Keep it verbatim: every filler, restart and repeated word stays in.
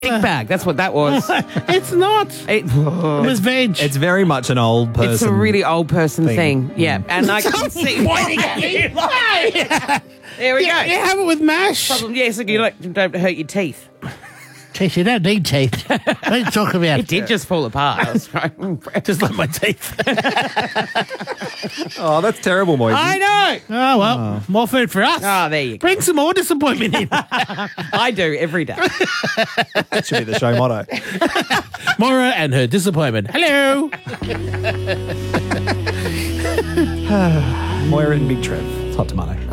Big bag. That's what that was. It's not. It, It was veg. It's very much an old person. it's a really old person thing. thing. Yeah. And I can see. pointing at me. There we Yeah, go. you have it with mash. Problem, yes, you don't, don't hurt your teeth. Teeth, you don't need teeth. What are you talking about? It did just fall apart. I was right. Just like my teeth. Oh, that's terrible, Moisey. I know. Oh, well, more food for us. Ah, there you go. Bring some more disappointment in. I do every day. That should be the show motto. Moira and her disappointment. Hello. Moira and Big Trev. It's hot tomato.